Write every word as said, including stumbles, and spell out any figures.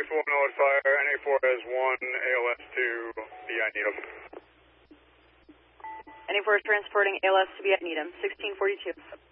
one, Owen Fire, N A four has one, A L S to B I Needham. N A four is transporting A L S to B I Needham, sixteen forty-two.